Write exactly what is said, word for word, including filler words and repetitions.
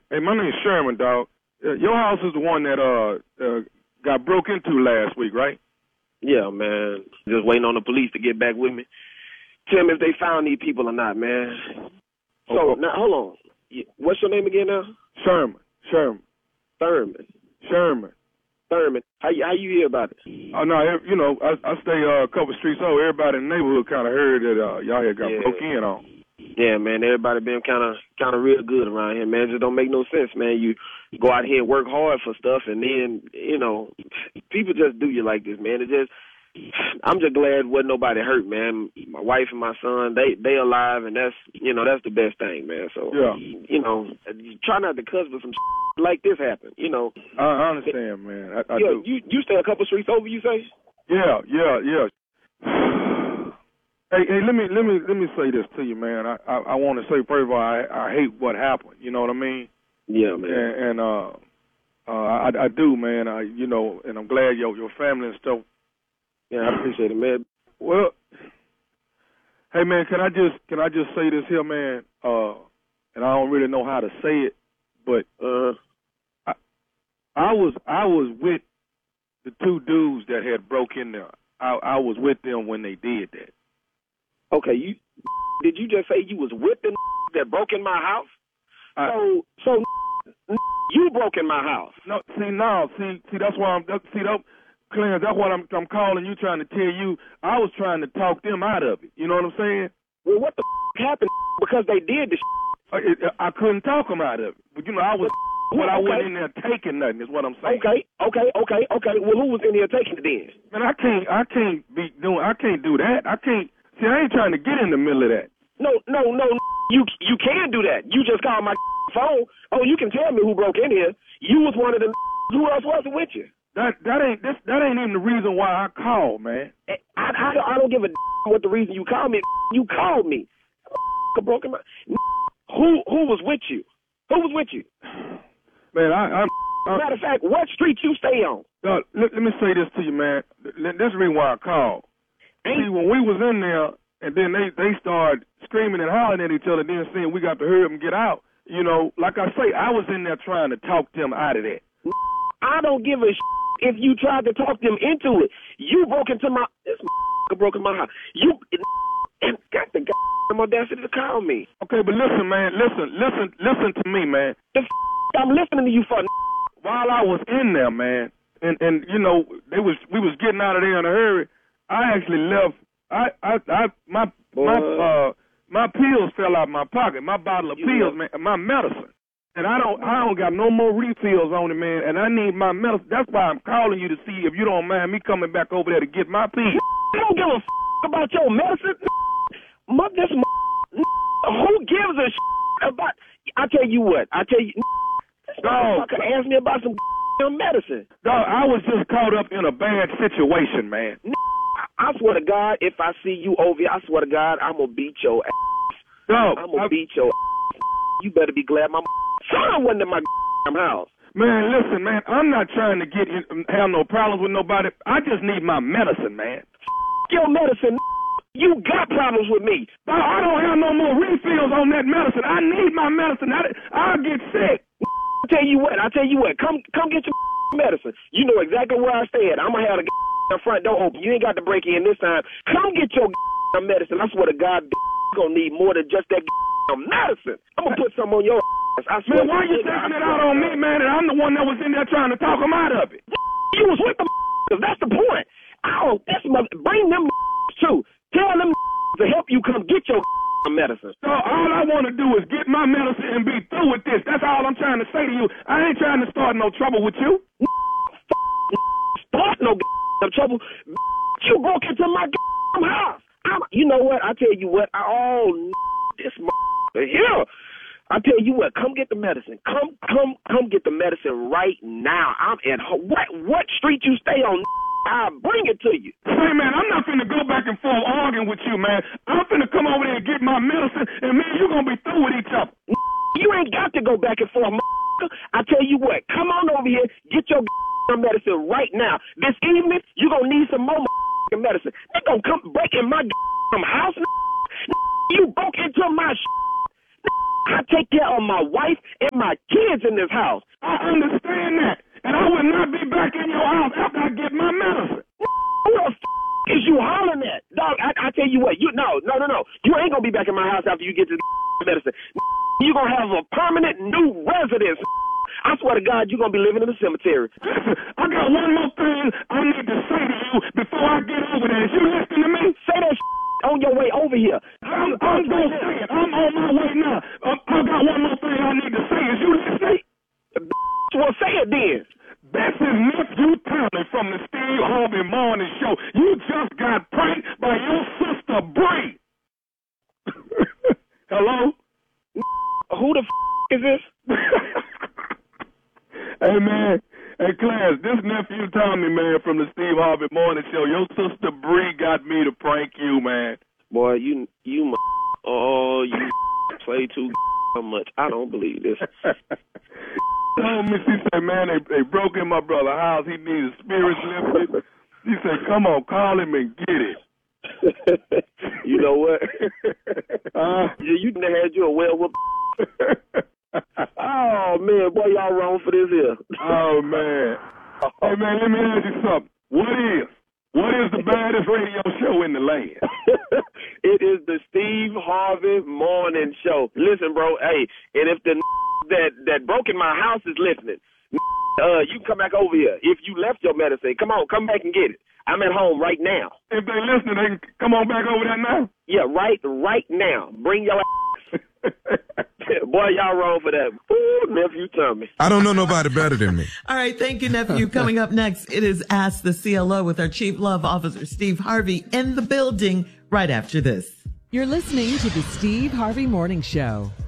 Hey, my name's Sherman, dog. Uh, your house is the one that uh, uh got broke into last week, right? Yeah, man. Just waiting on the police to get back with me. Tell me if they found these people or not, man. So, okay. now, hold on. What's your name again now? Sherman. Sherman. Thurman. Sherman. Thurman. How you, how you hear about it? Oh, no, you know, I, I stay uh, a couple streets over. Everybody in the neighborhood kind of heard that uh, y'all had got yeah. broke in on. Yeah, man, everybody been kind of kind of real good around here, man. It just don't make no sense, man. You go out here and work hard for stuff, and then, you know, people just do you like this, man. It just, I'm just glad wasn't nobody hurt, man. My wife and my son, they they alive, and that's, you know, that's the best thing, man. So, yeah. you know, try not to cuss, but some like this happen, you know. I, I understand, man. I, I yeah, do. You, you stay a couple streets over, you say? Yeah, yeah, yeah. Hey, hey, let me let me let me say this to you, man. I I, I want to say first of all, I, I hate what happened. You know what I mean? Yeah, man. And, and uh, uh, I I do, man. I you know, and I'm glad your your family and stuff. Yeah, I appreciate it, man. Well, hey, man, can I just can I just say this here, man? Uh, and I don't really know how to say it, but uh, I I was I was with the two dudes that had broke in there. I I was with them when they did that. Okay, you did you just say you was with the that broke in my house? I, so, so you broke in my house. No, see, no, see, see, that's why I'm, see, that, Clarence, that's what I'm, I'm calling you, trying to tell you. I was trying to talk them out of it. You know what I'm saying? Well, what the happened? Because they did the. I, it, I couldn't talk them out of it, but you know, I was, but I okay. wasn't in there taking nothing. Is what I'm saying. Okay, okay, okay, okay. Well, who was in there taking it then? Man, I can't, I can't be doing, I can't do that. I can't. See, I ain't trying to get in the middle of that. No, no, no. You you can do that. You just called my phone. Oh, you can tell me who broke in here. You was one of them. Who else was with you? That that ain't this, that ain't even the reason why I called, man. I, I, I don't give a what the reason you called me. You called me. Broke in my. Who who was with you? Who was with you? Man, I. I'm, I'm, Matter of fact, what street you stay on? Uh, let, let me say this to you, man. That's the reason why I called. See, when we was in there, and then they, they started screaming and hollering at each other, then saying we got to hurry up and get out. You know, like I say, I was in there trying to talk them out of that. I don't give a if you tried to talk them into it. You broke into my this broke in my house. You got the goddamn audacity to call me. Okay, but listen, man, listen, listen, listen to me, man. The I'm listening to you for. While I was in there, man, and and you know, they was we was getting out of there in a hurry. I actually left. I, I, I, my, Boy. my, uh, my pills fell out of my pocket. My bottle of you pills, know. man, my medicine, and I don't, I don't got no more refills on it, man. And I need my medicine. That's why I'm calling you to see if you don't mind me coming back over there to get my pills. I don't give a f- about your medicine. This who gives a f- about? I tell you what. I tell you. Dog, ask me about some medicine. Dog, I was just caught up in a bad situation, man. I swear to God, if I see you over here, I swear to God, I'm going to beat your ass. No, I'm going to beat your ass. You better be glad my son wasn't in my house. Man, listen, man, I'm not trying to get in, have no problems with nobody. I just need my medicine, man. Your medicine, you got problems with me. But I don't have no more refills on that medicine. I need my medicine. I, I'll get sick. I tell you what, I tell you what, come come get your medicine. You know exactly where I stay at. I'm going to have the front door open. You ain't got to break in this time. Come get your medicine. I swear to God, you're going to need more than just that medicine. I'm going to put some on your ass. I swear. Man, why you taking it out on me, man, and I'm the one that was in there trying to talk them out of it? You was with the that's the point. Oh, this mother, bring them too. Tell them to help you come get your medicine. So all I want to do is get my medicine and be through with this. That's all I'm trying to say to you. I ain't trying to start no trouble with you. Start no trouble. You broke into my house. I'm, you know what? I tell you what. Oh, this here. I tell you what. Come get the medicine. Come, come, come get the medicine right now. I'm at what? What street you stay on? I'll bring it to you. Hey, man, I'm not finna go back and forth arguing with you, man. I'm finna come over there and get my medicine, and, man, you're gonna be through with each other. You ain't got to go back and forth, I tell you what. Come on over here. Get your medicine right now. This evening, you're gonna need some more medicine. They gonna come break in my house. You broke into my I take care of my wife and my kids in this house. I understand that. And I will not be back in your house after I get my medicine. Who the f*** is you hollering at? Dog, I, I tell you what, you no, no, no, no. You ain't gonna be back in my house after you get this medicine. You're gonna have a permanent new residence. I swear to God, you're gonna be living in the cemetery. Listen, I got one more thing I need to say to you before I get over there. Is you listening to me? Say that on your way over here. I'm, I'm gonna say it. I'm on my way now. Uh, I got one more thing I need to say. Is you listening? Well, say it then. This is nephew Tommy from the Steve Harvey Morning Show. You just got pranked by your sister Bree. Hello? Who the f*** is this? Hey, man. Hey, class, this nephew Tommy, man, from the Steve Harvey Morning Show. Your sister Bree got me to prank you, man. Boy, you, you, my, oh, you play too much. I don't believe this. Oh, Miss, he said, man, they, they broke in my brother's house. He needed spirits lifted. He said, come on, call him and get it. You know what? Uh, yeah, you done had you a well whoop. Oh, man, boy, y'all wrong for this here. Oh, man. Hey, man, let me ask you something. What is, what is the baddest radio show in the land? It is the Steve Harvey Morning Show. Listen, bro, hey, and if the that that broke in my house is listening, uh, you come back over here. If you left your medicine, come on, come back and get it. I'm at home right now. If they listening, they can come on back over there now? Yeah, right, right now. Bring your ass. Boy, y'all wrong for that. Ooh, nephew Tommy. I don't know nobody better than me. All right, thank you, nephew. Coming up next, it is Ask the C L O with our Chief Love Officer, Steve Harvey, in the building right after this. You're listening to the Steve Harvey Morning Show.